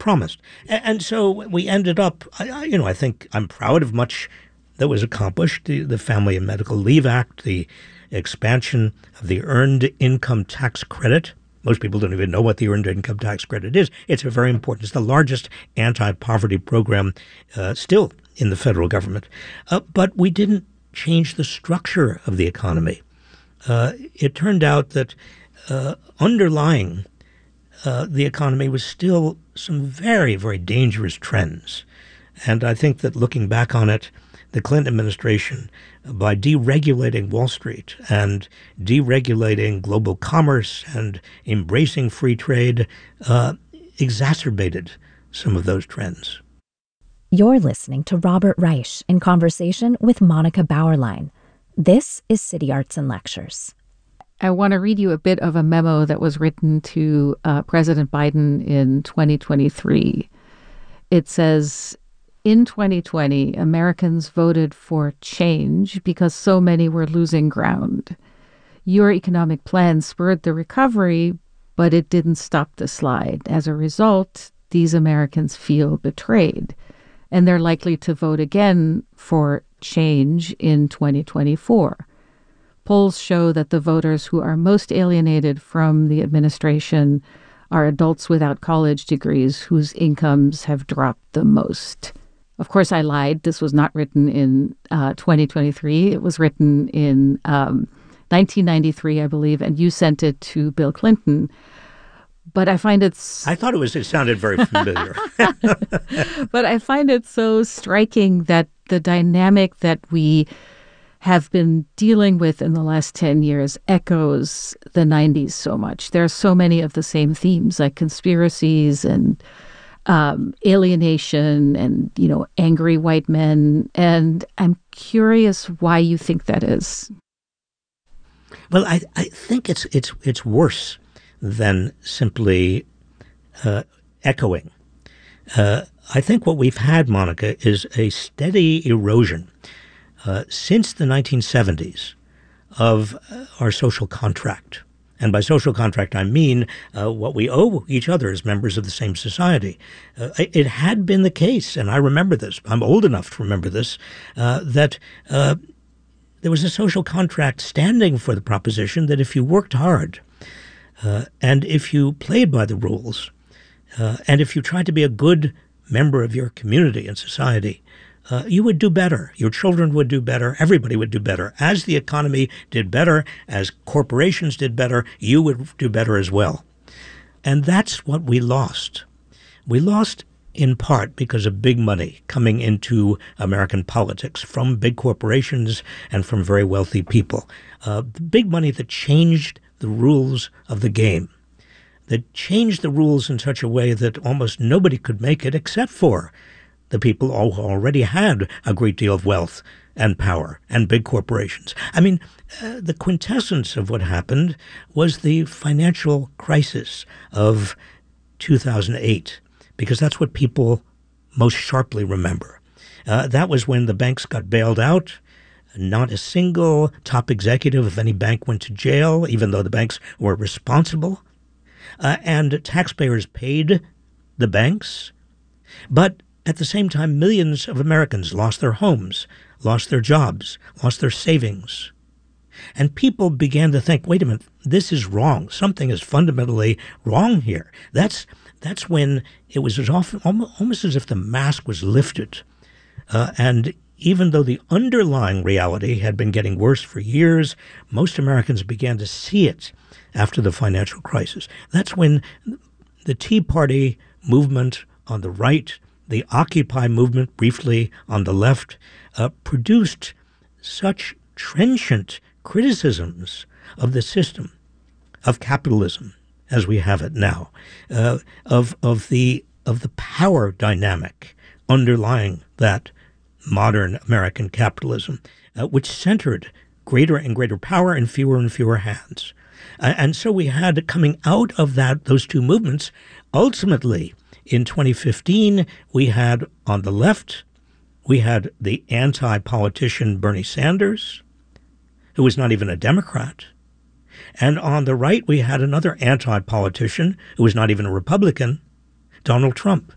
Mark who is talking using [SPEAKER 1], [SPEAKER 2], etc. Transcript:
[SPEAKER 1] promised. And so we ended up, I think I'm proud of much that was accomplished. The Family and Medical Leave Act, the expansion of the Earned Income Tax Credit. Most people don't even know what the Earned Income Tax Credit is. It's very important. It's the largest anti-poverty program still in the federal government. But we didn't change the structure of the economy. It turned out that underlying the economy was still some very, very dangerous trends. And I think that looking back on it, the Clinton administration, by deregulating Wall Street and deregulating global commerce and embracing free trade, exacerbated some of those trends.
[SPEAKER 2] You're listening to Robert Reich in conversation with Monica Bauerlein. This is City Arts and Lectures.
[SPEAKER 3] I want to read you a bit of a memo that was written to President Biden in 2023. It says, in 2020, Americans voted for change because so many were losing ground. Your economic plan spurred the recovery, but it didn't stop the slide. As a result, these Americans feel betrayed, and they're likely to vote again for change in 2024. Polls show that the voters who are most alienated from the administration are adults without college degrees whose incomes have dropped the most. Of course, I lied. This was not written in 2023. It was written in 1993, I believe, and you sent it to Bill Clinton. But I find it sounded very familiar. But I find it so striking that the dynamic that we have been dealing with in the last 10 years echoes the 90s so much. There are so many of the same themes, like conspiracies and alienation and, angry white men. And I'm curious why you think that is.
[SPEAKER 1] Well, I think it's worse than simply echoing. I think what we've had, Monica, is a steady erosion since the 1970s of our social contract. And by social contract, I mean what we owe each other as members of the same society. It had been the case, and I remember this, I'm old enough to remember this, that there was a social contract standing for the proposition that if you worked hard, and if you played by the rules, and if you tried to be a good member of your community and society, you would do better. Your children would do better. Everybody would do better. As the economy did better, as corporations did better, you would do better as well. And that's what we lost. We lost in part because of big money coming into American politics from big corporations and from very wealthy people. Big money that changed the rules of the game, that changed the rules in such a way that almost nobody could make it except for the people who already had a great deal of wealth and power and big corporations. I mean, the quintessence of what happened was the financial crisis of 2008, because that's what people most sharply remember. That was when the banks got bailed out. Not a single top executive of any bank went to jail, even though the banks were responsible. And taxpayers paid the banks. But at the same time, millions of Americans lost their homes, lost their jobs, lost their savings. And people began to think, wait a minute, this is wrong. Something is fundamentally wrong here. That's when it was almost as if the mask was lifted. And even though the underlying reality had been getting worse for years, most Americans began to see it after the financial crisis. That's when the Tea Party movement on the right, the Occupy movement briefly on the left, produced such trenchant criticisms of the system, of capitalism as we have it now, of the power dynamic underlying that modern American capitalism, which centered greater and greater power in fewer and fewer hands. And so we had, coming out of those two movements, ultimately in 2015, we had on the left, we had the anti-politician Bernie Sanders, who was not even a Democrat. And on the right, we had another anti-politician who was not even a Republican, Donald Trump.